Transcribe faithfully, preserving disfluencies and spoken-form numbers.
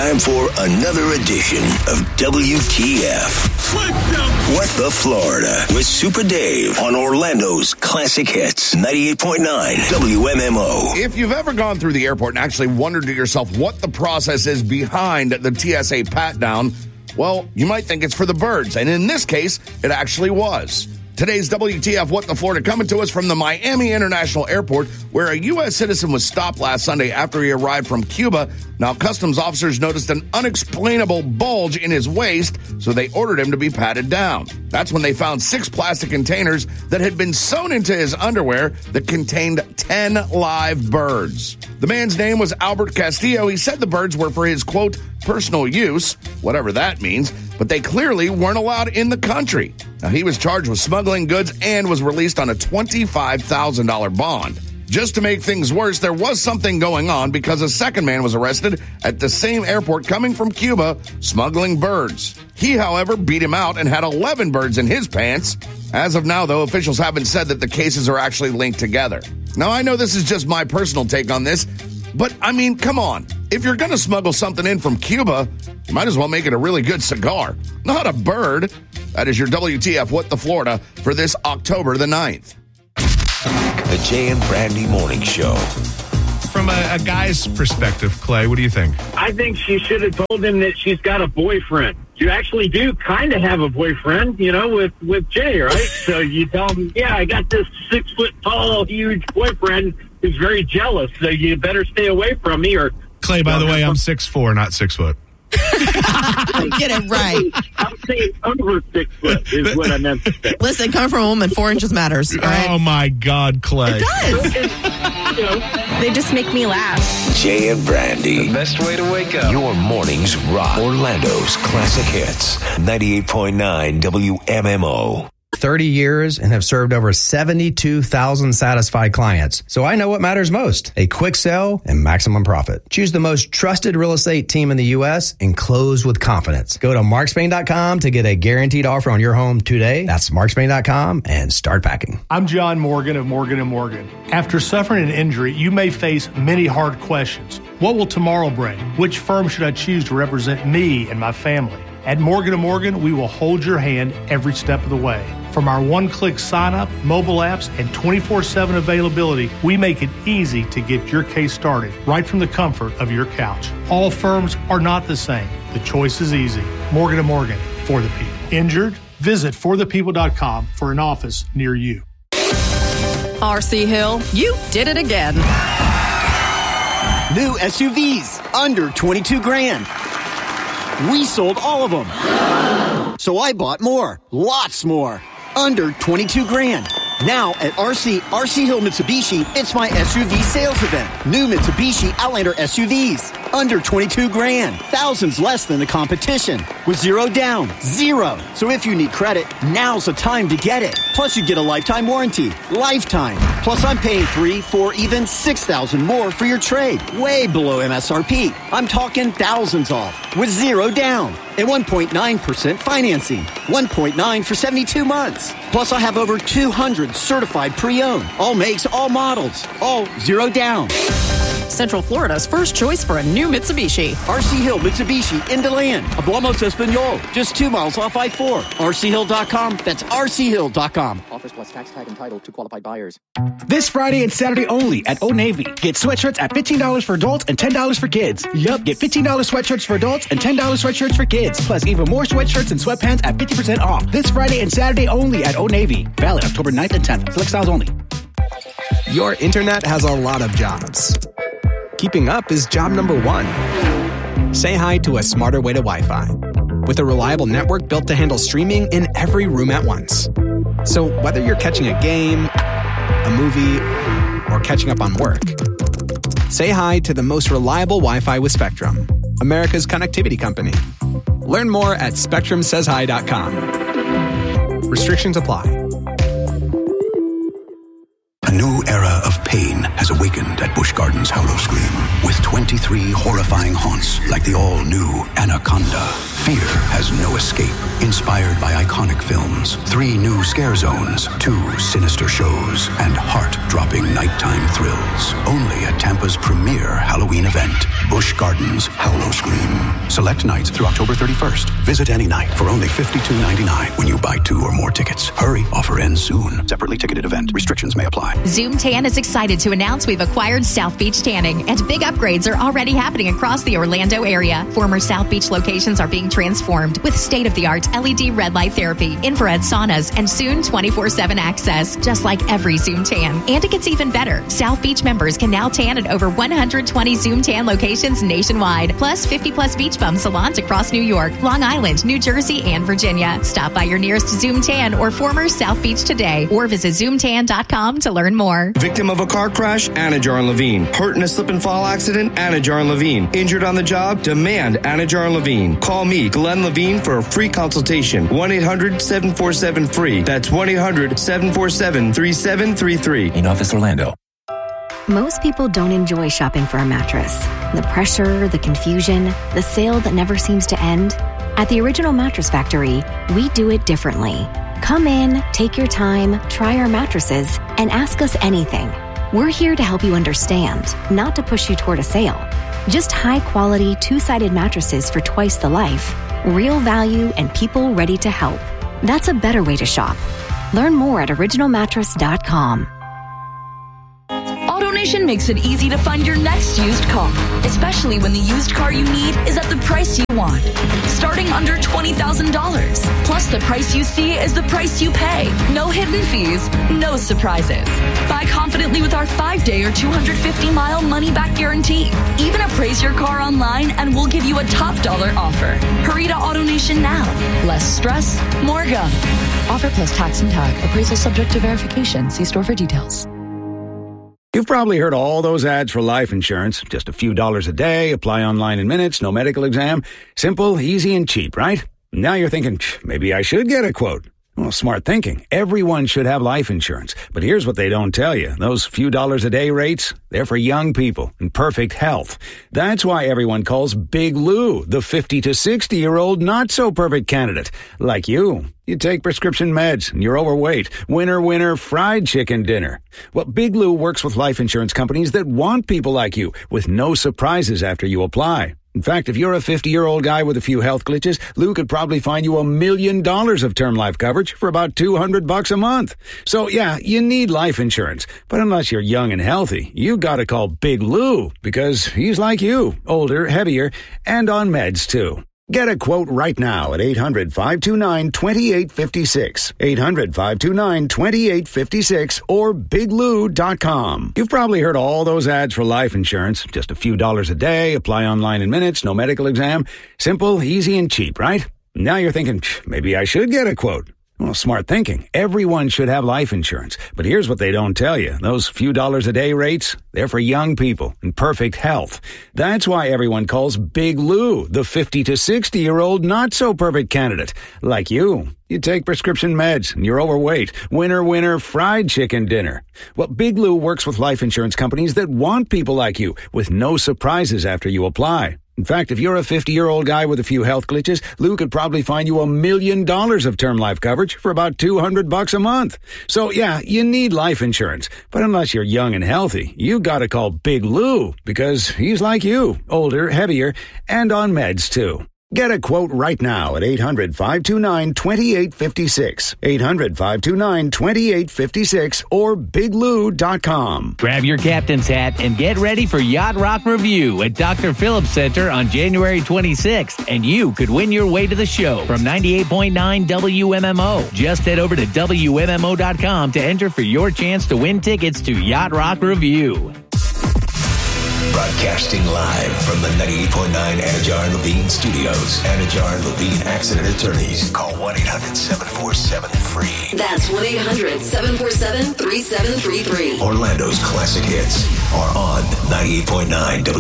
time for another edition of W T F. What the Florida with Super Dave on Orlando's Classic Hits ninety-eight point nine W M M O. If you've ever gone through the airport and actually wondered to yourself what the process is behind the T S A pat-down, well, you might think it's for the birds, and in this case, it actually was. Today's W T F What the Florida coming to us from the Miami International Airport, where a U S citizen was stopped last Sunday after he arrived from Cuba. Now, customs officers noticed an unexplainable bulge in his waist, so they ordered him to be patted down. That's when they found six plastic containers that had been sewn into his underwear that contained ten live birds. The man's name was Albert Castillo. He said the birds were for his, quote, personal use, whatever that means, but they clearly weren't allowed in the country. Now, he was charged with smuggling goods and was released on a twenty-five thousand dollars bond. Just to make things worse, there was something going on because a second man was arrested at the same airport coming from Cuba, smuggling birds. He, however, beat him out and had eleven birds in his pants. As of now, though, officials haven't said that the cases are actually linked together. Now, I know this is just my personal take on this, but, I mean, come on. If you're going to smuggle something in from Cuba, you might as well make it a really good cigar, not a bird. That is your W T F What the Florida for this October the ninth. The Jay and Brandy Morning Show. From a, a guy's perspective, Clay, what do you think? I think she should have told him that she's got a boyfriend. You actually do kind of have a boyfriend, you know, with, with Jay, right? So you tell him, yeah, I got this six-foot-tall, huge boyfriend who's very jealous, so you better stay away from me. Or Clay, by the way, I'm six foot four, not six foot. Get it right. I'm saying over six foot is what I meant to say. Listen, coming from a woman, four inches matters. All right? Oh, my God, Clay. It does. You know, They just make me laugh. Jay and Brandy. The best way to wake up. Your mornings rock. Orlando's Classic Hits ninety-eight point nine W M M O. thirty years and have served over seventy-two thousand satisfied clients. So I know what matters most. A quick sale and maximum profit. Choose the most trusted real estate team in the U S and close with confidence. Go to mark spain dot com to get a guaranteed offer on your home today. That's mark spain dot com and start packing. I'm John Morgan of Morgan and Morgan. After suffering an injury, you may face many hard questions. What will tomorrow bring? Which firm should I choose to represent me and my family? At Morgan and Morgan, we will hold your hand every step of the way. From our one-click sign-up, mobile apps, and twenty-four seven availability, we make it easy to get your case started right from the comfort of your couch. All firms are not the same. The choice is easy. Morgan and Morgan, for the people. Injured? Visit for the people dot com for an office near you. R C Hill, you did it again. New S U Vs, under twenty-two grand. We sold all of them. So I bought more, lots more, under twenty-two grand. Now at R C, R C Hill Mitsubishi, it's my S U V sales event. New Mitsubishi Outlander S U Vs, under twenty-two grand. Thousands less than the competition. With zero down, zero. So if you need credit, now's the time to get it. Plus you get a lifetime warranty. Lifetime. Plus I'm paying three, four, even six thousand more for your trade. Way below M S R P. I'm talking thousands off. With zero down. And one point nine percent financing. one point nine for seventy-two months. Plus I have over two hundred certified pre-owned. All makes, all models. All zero down. Central Florida's first choice for a new Mitsubishi. R C Hill Mitsubishi in DeLand. Hablamos Espanol. Just two miles off I four. R C Hill dot com. That's R C Hill dot com. Offers plus tax tag entitled to qualified buyers. This Friday and Saturday only at Old Navy. Get sweatshirts at fifteen dollars for adults and ten dollars for kids. Yup, get fifteen dollars sweatshirts for adults and ten dollars sweatshirts for kids. Plus even more sweatshirts and sweatpants at fifty percent off. This Friday and Saturday only at Old Navy. Valid October ninth and tenth. Select styles only. Your internet has a lot of jobs. Keeping up is job number one. Say hi to a smarter way to Wi-Fi. With a reliable network built to handle streaming in every room at once. So whether you're catching a game, a movie, or catching up on work, say hi to the most reliable Wi-Fi with Spectrum, America's connectivity company. Learn more at spectrum says hi dot com. Restrictions apply. A new era of pain has awakened at Busch Gardens Hollow Scream with twenty-three horrifying haunts like the all-new Anaconda. Fear has no escape. Inspired by iconic films, three new scare zones, two sinister shows, and heart-dropping nighttime thrills. Only at Tampa's premier Halloween event. Busch Gardens Howl-O-Scream. Select nights through October thirty-first. Visit any night for only fifty-two ninety-nine when you buy two or more tickets. Hurry, offer ends soon. Separately ticketed event. Restrictions may apply. Zoom Tan is excited to announce we've acquired South Beach Tanning, and big upgrades are already happening across the Orlando area. Former South Beach locations are being transformed with state-of-the-art L E D red light therapy, infrared saunas, and soon twenty-four seven access, just like every Zoom Tan. And it gets even better. South Beach members can now tan at over one hundred twenty Zoom Tan locations nationwide, plus fifty plus beach bum salons across New York, Long Island, New Jersey, and Virginia. Stop by your nearest Zoom Tan or former South Beach today, or visit zoom tan dot com to learn more. Victim of a car crash? Anajar and Levine. Hurt in a slip and fall accident? Anajar and Levine. Injured on the job? Demand Anajar and Levine. Call me, Glenn Levine, for a free consultation. one eight hundred seven four seven free. That's one eight hundred seven four seven three seven three three. In office, Orlando. Most people don't enjoy shopping for a mattress. The pressure, the confusion, the sale that never seems to end. At the Original Mattress Factory, we do it differently. Come in, take your time, try our mattresses, and ask us anything. We're here to help you understand, not to push you toward a sale. Just high-quality, two-sided mattresses for twice the life, real value, and people ready to help. That's a better way to shop. Learn more at original mattress dot com. AutoNation makes it easy to find your next used car, especially when the used car you need is at the price you want, starting under twenty thousand dollars. Plus, the price you see is the price you pay. No hidden fees, no surprises. Buy confidently with our five-day or two hundred fifty mile money-back guarantee. Even appraise your car online and we'll give you a top dollar offer. Hurry to AutoNation now. Less stress, more go. Offer plus tax and tag. Appraisal subject to verification. See store for details. You've probably heard all those ads for life insurance. Just a few dollars a day, apply online in minutes, no medical exam. Simple, easy, and cheap, right? Now you're thinking, maybe I should get a quote. Well, smart thinking. Everyone should have life insurance. But here's what they don't tell you. Those few dollars a day rates, they're for young people in perfect health. That's why everyone calls Big Lou the fifty to sixty-year-old not-so-perfect candidate. Like you. You take prescription meds and you're overweight. Winner, winner, fried chicken dinner. Well, Big Lou works with life insurance companies that want people like you with no surprises after you apply. In fact, if you're a fifty-year-old guy with a few health glitches, Lou could probably find you a million dollars of term life coverage for about two hundred bucks a month. So yeah, you need life insurance. But unless you're young and healthy, you gotta call Big Lou because he's like you, older, heavier, and on meds too. Get a quote right now at eight hundred five two nine two eight five six, eight hundred five two nine two eight five six, or big lou dot com. You've probably heard all those ads for life insurance. Just a few dollars a day, apply online in minutes, no medical exam. Simple, easy, and cheap, right? Now you're thinking, maybe I should get a quote. Well, smart thinking. Everyone should have life insurance. But here's what they don't tell you. Those few dollars a day rates, they're for young people in perfect health. That's why everyone calls Big Lou the fifty to sixty-year-old not-so-perfect candidate. Like you. You take prescription meds and you're overweight. Winner, winner, fried chicken dinner. Well, Big Lou works with life insurance companies that want people like you with no surprises after you apply. In fact, if you're a fifty-year-old guy with a few health glitches, Lou could probably find you a million dollars of term life coverage for about two hundred bucks a month. So yeah, you need life insurance. But unless you're young and healthy, you gotta call Big Lou because he's like you, older, heavier, and on meds too. Get a quote right now at eight hundred five two nine two eight five six, eight hundred five two nine two eight five six, or big lou dot com. Grab your captain's hat and get ready for Yacht Rock Review at Doctor Phillips Center on January twenty-sixth, and you could win your way to the show from ninety-eight point nine W M M O. Just head over to W M M O dot com to enter for your chance to win tickets to Yacht Rock Review. Broadcasting live from the ninety-eight point nine Anajar and Levine studios. Anajar and Levine Accident Attorneys. Call one eight hundred seven four seven free. That's one eight hundred seven four seven three seven three three. Orlando's classic hits are on ninety-eight point nine W.